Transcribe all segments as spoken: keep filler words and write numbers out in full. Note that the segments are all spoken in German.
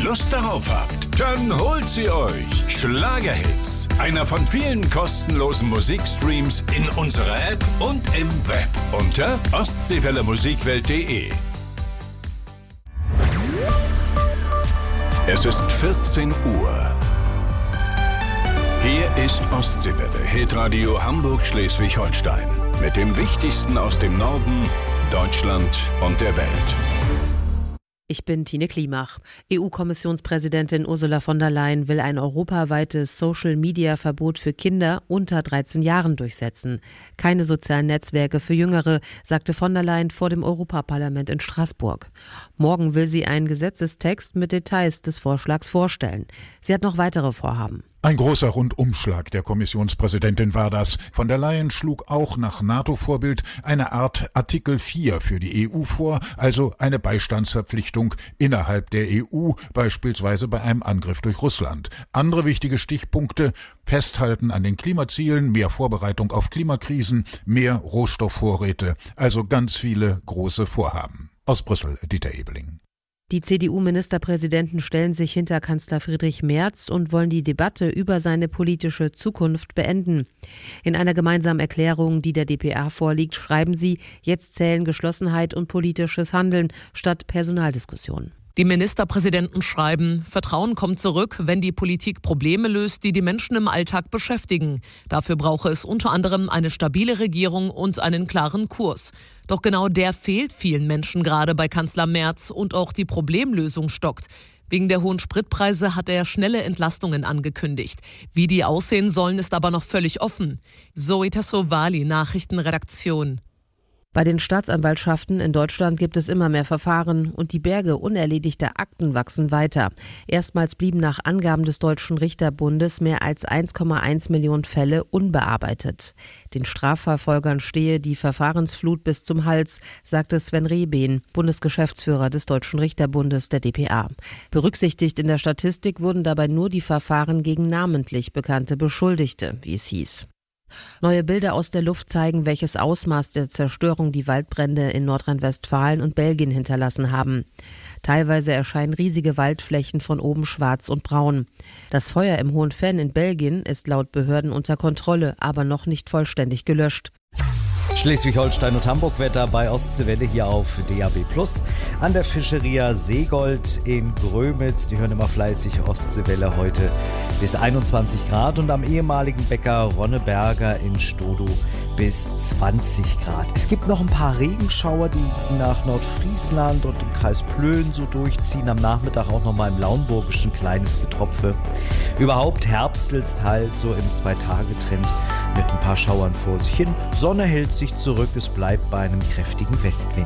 Lust darauf habt, dann holt sie euch. Schlagerhits, einer von vielen kostenlosen Musikstreams in unserer App und im Web unter ostseewelle musikwelt punkt de. Es ist vierzehn Uhr. Hier ist Ostseewelle, Hitradio Hamburg-Schleswig-Holstein. Mit dem Wichtigsten aus dem Norden, Deutschland und der Welt. Ich bin Tine Klimach. E U-Kommissionspräsidentin Ursula von der Leyen will ein europaweites Social-Media-Verbot für Kinder unter dreizehn Jahren durchsetzen. Keine sozialen Netzwerke für Jüngere, sagte von der Leyen vor dem Europaparlament in Straßburg. Morgen will sie einen Gesetzestext mit Details des Vorschlags vorstellen. Sie hat noch weitere Vorhaben. Ein großer Rundumschlag der Kommissionspräsidentin war das. Von der Leyen schlug auch nach NATO-Vorbild eine Art Artikel vier für die E U vor, also eine Beistandsverpflichtung innerhalb der E U, beispielsweise bei einem Angriff durch Russland. Andere wichtige Stichpunkte: Festhalten an den Klimazielen, mehr Vorbereitung auf Klimakrisen, mehr Rohstoffvorräte, also ganz viele große Vorhaben. Aus Brüssel, Dieter Ebeling. Die C D U-Ministerpräsidenten stellen sich hinter Kanzler Friedrich Merz und wollen die Debatte über seine politische Zukunft beenden. In einer gemeinsamen Erklärung, die der D P A vorliegt, schreiben sie, jetzt zählen Geschlossenheit und politisches Handeln statt Personaldiskussionen. Die Ministerpräsidenten schreiben, Vertrauen kommt zurück, wenn die Politik Probleme löst, die die Menschen im Alltag beschäftigen. Dafür brauche es unter anderem eine stabile Regierung und einen klaren Kurs. Doch genau der fehlt vielen Menschen gerade bei Kanzler Merz und auch die Problemlösung stockt. Wegen der hohen Spritpreise hat er schnelle Entlastungen angekündigt. Wie die aussehen sollen, ist aber noch völlig offen. Zoe Tassovali, Nachrichtenredaktion. Bei den Staatsanwaltschaften in Deutschland gibt es immer mehr Verfahren und die Berge unerledigter Akten wachsen weiter. Erstmals blieben nach Angaben des Deutschen Richterbundes mehr als eins Komma eins Millionen Fälle unbearbeitet. Den Strafverfolgern stehe die Verfahrensflut bis zum Hals, sagte Sven Rehbehn, Bundesgeschäftsführer des Deutschen Richterbundes der D P A. Berücksichtigt in der Statistik wurden dabei nur die Verfahren gegen namentlich bekannte Beschuldigte, wie es hieß. Neue Bilder aus der Luft zeigen, welches Ausmaß der Zerstörung die Waldbrände in Nordrhein-Westfalen und Belgien hinterlassen haben. Teilweise erscheinen riesige Waldflächen von oben schwarz und braun. Das Feuer im Hohen Venn in Belgien ist laut Behörden unter Kontrolle, aber noch nicht vollständig gelöscht. Schleswig-Holstein und Hamburg-Wetter bei Ostseewelle hier auf D A B plus. An der Fischeria Seegold in Grömitz, die hören immer fleißig Ostseewelle, heute bis einundzwanzig Grad und am ehemaligen Bäcker Ronneberger in Stodow bis zwanzig Grad. Es gibt noch ein paar Regenschauer, die nach Nordfriesland und im Kreis Plön so durchziehen. Am Nachmittag auch noch mal im Lauenburgischen kleines Getropfe. Überhaupt herbstelt halt so im Zwei-Tage-Trend mit ein paar Schauern vor sich hin. Sonne hält sich zurück, es bleibt bei einem kräftigen Westwind.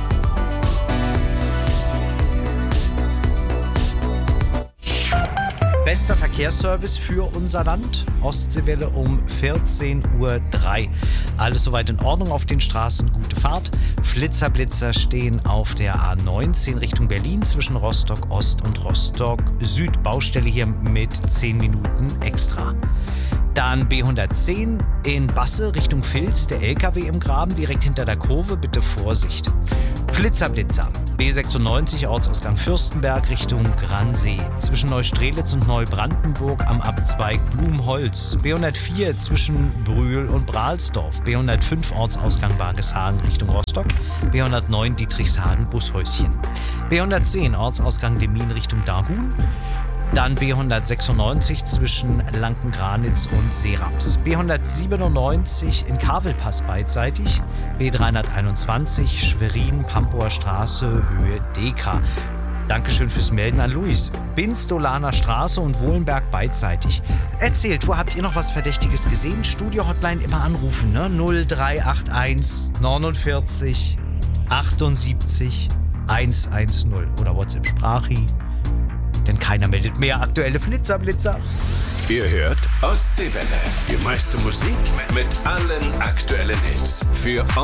Bester Verkehrsservice für unser Land. Ostseewelle um vierzehn Uhr drei. Alles soweit in Ordnung auf den Straßen, gute Fahrt. Flitzer-Blitzer stehen auf der A neunzehn Richtung Berlin zwischen Rostock Ost und Rostock Süd. Baustelle hier mit zehn Minuten extra. Dann B hundertzehn in Basse Richtung Vils, der L K W im Graben direkt hinter der Kurve, bitte Vorsicht. Flitzer-Blitzer, B sechsundneunzig Ortsausgang Fürstenberg Richtung Gransee, zwischen Neustrelitz und Neubrandenburg am Abzweig Blumholz, B hundertvier zwischen Brühl und Brahlsdorf, B hundertfünf Ortsausgang Bargeshagen Richtung Rostock, B hundertneun Dietrichshagen Bushäuschen, B hundertzehn Ortsausgang Demmin Richtung Dargun, dann B hundertsechsundneunzig zwischen Lankengranitz und Serams. B hundertsiebenundneunzig in Kavelpass beidseitig. B dreihunderteinundzwanzig Schwerin-Pampower Straße, Höhe Dekra. Dankeschön fürs Melden an Luis. Binstolaner Straße und Wohlenberg beidseitig. Erzählt, wo habt ihr noch was Verdächtiges gesehen? Studio-Hotline immer anrufen, ne? null drei acht eins neunundvierzig achtundsiebzig hundertzehn oder WhatsApp-Sprachi. Denn keiner meldet mehr aktuelle Flitzer-Blitzer. Ihr hört Ostseewelle. Die meiste Musik mit allen aktuellen Hits. Für